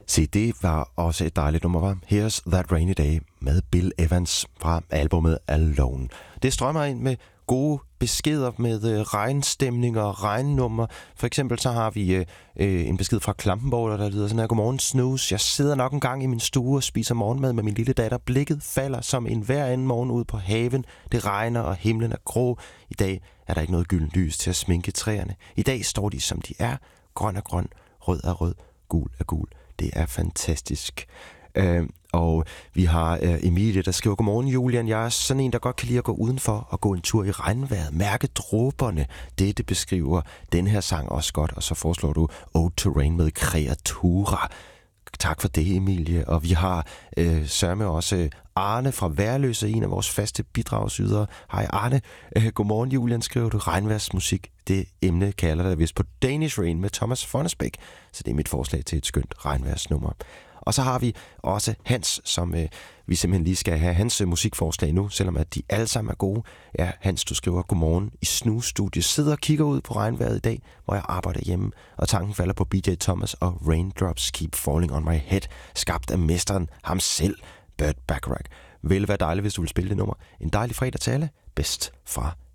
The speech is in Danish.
Se, det var også et dejligt nummer, var Here's That Rainy Day med Bill Evans fra albumet Alone. Det strømmer ind med gode beskeder med regnstemninger og regnnummer. For eksempel så har vi en besked fra Klampenborg, der lyder sådan her: Godmorgen, Snooze. Jeg sidder nok en gang i min stue og spiser morgenmad med min lille datter. Blikket falder som en hver anden morgen ud på haven. Det regner, og himlen er grå. I dag er der ikke noget gyldent lys til at sminke træerne. I dag står de, som de er. Grøn er grøn, rød er rød, gul er gul. Det er fantastisk. Og vi har Emilie, der skriver: Godmorgen, Julian. Jeg er sådan en, der godt kan lide at gå udenfor og gå en tur i regnvejret. Mærke dråberne. Dette beskriver den her sang også godt. Og så foreslår du Ode to Rain med Kreatura. Tak for det, Emilie. Og vi har sørme også Arne fra Værløse, en af vores faste bidragsydere. Hej Arne. Godmorgen, Julian, skriver du. Regnværsmusik. Det emne kalder der vist på Danish Rain med Thomas Fonnesbæk. Så det er mit forslag til et skønt regnværsnummer. Og så har vi også Hans, som vi simpelthen lige skal have hans musikforslag nu, selvom at de alle sammen er gode. Ja, Hans, du skriver: Godmorgen i Snooze-studiet. Sidder og kigger ud på regnvejret i dag, hvor jeg arbejder hjemme, og tanken falder på BJ Thomas og Raindrops Keep Falling on My Head, skabt af mesteren ham selv, Burt Bacharach. Vil være dejligt, hvis du vil spille det nummer. En dejlig fredag til alle. Bedst fra